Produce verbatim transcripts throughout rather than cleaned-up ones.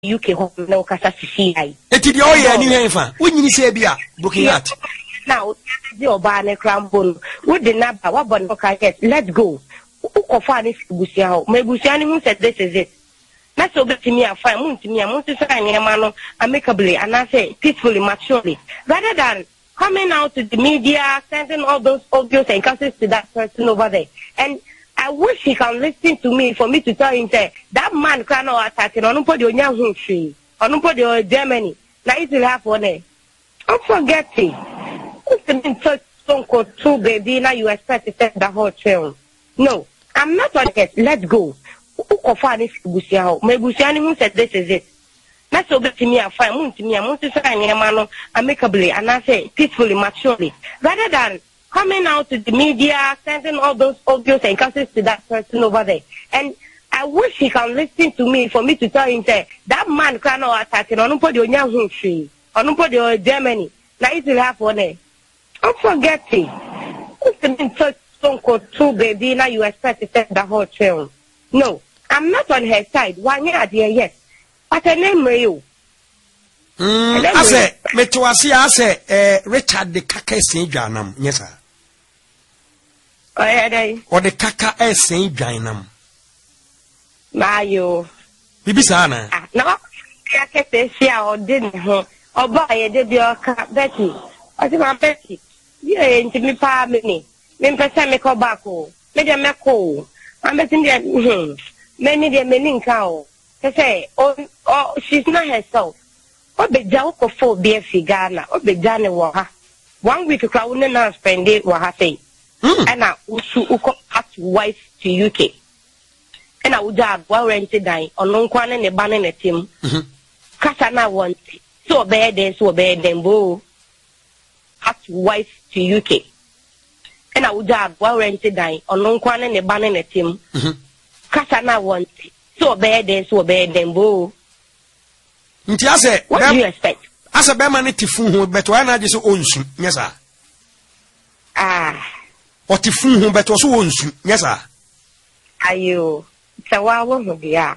U K home no kasa C I. Eti di oye ni henfa. Wonyini se bia broken heart. Now the oba ne crambon. Wo the naba wa bon ka yes. Let's go. Ukofa ni busia ho. Me busia ni hu said this is it. Na so betimi afa mu ntimi am nti sa nyema no amicably and I say peacefully maturely rather than coming out to the media sending all those audios and encounters to that person over there. And I wish he can listen to me for me to tell him say that man cannot attack on nobody on your tree on nobody on Germany. Now it will have one day. Don't forget it. It's such phone call two baby now you expect to take the whole trail. No, I'm not on it. Let's go. Ukofa ni busia ho. Me busia ni hu said this is it. Na so betimi afa mu ntimi am nti sa nyema no amicably and I say peacefully maturely rather than coming out to the media sending all those audios and encounters to that person over there. And I wish he can listen to me for me to tell him say that man cannot attack on nobody on your tree on nobody on Germany. Now it will have one day. Don't forget it. It's such phone call two baby now you expect to take the whole trail. No, I'm not on her side. One year dear yes. But her name you. Hmm. I say me to asi I say eh Richard the Kaka Saint Janam. Yes sir. Oh yeah dey. Or the Kaka Saint Janam. Mayo. Bibi sana. Ah, no. Ya ke se sia o din ho. Oba ye de bi o ka Betty. O ti ma Betty. Ye nti mi pa me ni. Me mpesa me ko back o. Me de me ko. I'm betting there. Many de me ninka o. Say oh oh she's not herself. O be jaw ko fo be figana. O be jane wo ha. One week kwa wona na spend it wo ha say. And na usu uko at wife to U K. And na uja wa rent dan ono nkwa ne ne ba ne ne tim. Kasa na want. So be den so be den bo. At wife to U K. And na uja wa rent dan ono nkwa ne ne ba ne ne tim. Kasa na want. So be den so be den bo. Nti ase what do you expect? Asa be man tifu hu beto na je so onsu nyesa. Ah. O tifu hu beto so onsu nyesa. Ayo. Sawa wo hu dia.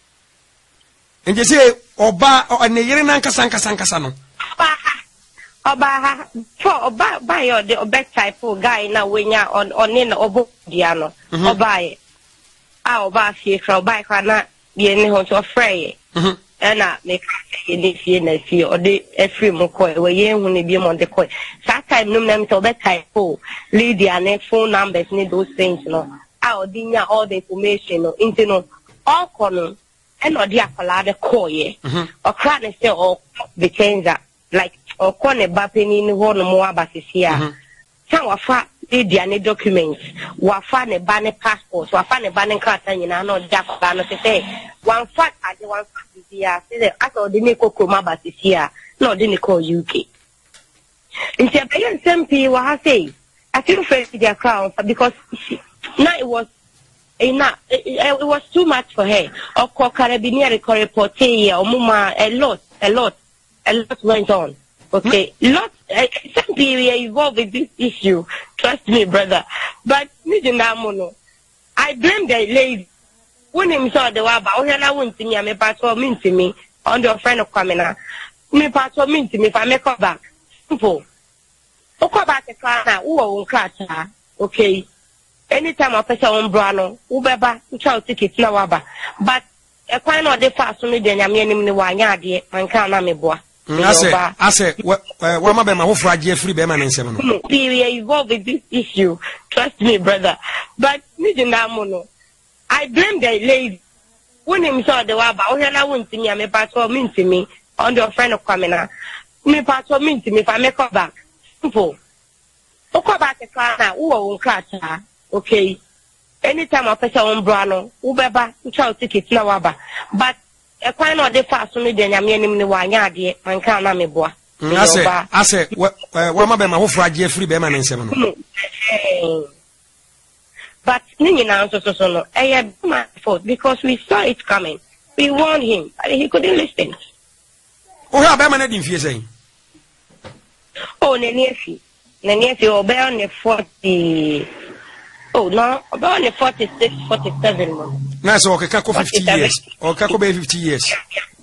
Nje se oba ne yire na nkasa nkasa nkasa no. Oba. Oba for oba ba yo the oba type guy na wenya on on na obo dia no. Oba ye. Ah oba fie kra oba kra na ye ne ho so frey. Mhm. Ena me ka ye fie na fie o de efri mo ko we ye hu ne bi mo de ko. That time no na me so oba type lady and phone numbers ni those things no. Ah odinya all the information no into no all kono and odi akola de ko ye. Mhm. O kra ne say o the changer like o ko ne ba peni ni ho no mo abasisia. San wafa lady and documents wafa ne ba ne passport wafa ne ba ne card nyina na odi akola no say one fact ade one fact dia say asa odi ne kokro ma abasisia na odi ne ko U K. Inti abayan sempi wa ha say I feel afraid to their crown because she, now it was enough. It, it, it was too much for her. Or carabinieri reporte or muma a lot, a lot, a lot went on. Okay, mm-hmm. lot. Uh, some people are involved with this issue. Trust me, brother. But I blame the lady. When him saw the waba, oh I won't see me. I'm a pastor mean to me on the friend of Kamina. Me pastor mean to me if I make her back. Simple. Oko ba te kra na wo won krata okay anytime I person on brano wo beba try ticket na waba but e kwan na de fa so no de nyame anim ne wa anya ade man kan na me boa ase ase wa ma be ma ho fra je free be ma nsem no we are involved with this issue trust me brother but me de na mo no I blame the lady when him saw the waba o na won timi am ba so me ntimi on the friend of Kamina me pa so me ntimi if I make her back simple. Oko ba te kra na wo won krata okay anytime I person on brano wo beba try ticket na waba but e kwan na de fa so no de nyame anim ne wa anya ade man kan na me boa ase ase wa ma be ma ho fra je free be ma nsem no but ni na so so so no eh my fault because we saw it coming we warned him but he couldn't listen. O ha be ma na di fie say oh ne nefi ne nefi o be on the forty oh no about the forty-six forty-seven na so okay ka ko fifty years o ka ko be fifty years